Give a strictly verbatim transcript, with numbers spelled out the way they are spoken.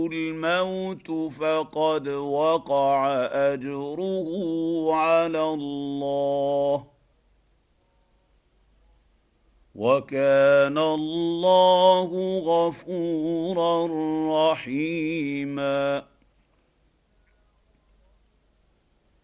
الموت فقد وقع اجره على الله، وكان الله غفورا رحيما.